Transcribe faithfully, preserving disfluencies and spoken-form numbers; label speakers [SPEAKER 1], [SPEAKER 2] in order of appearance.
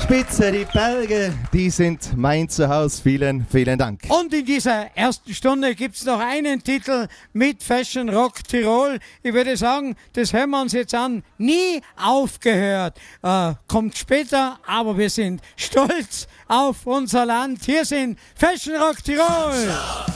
[SPEAKER 1] Spitze, die Berge, die sind mein Zuhause. Vielen, vielen Dank.
[SPEAKER 2] Und in dieser ersten Stunde gibt es noch einen Titel mit Fashion Rock Tirol. Ich würde sagen, das hören wir uns jetzt an. Nie aufgehört. Äh, kommt später, aber wir sind stolz auf unser Land. Hier sind Fashion Rock Tirol.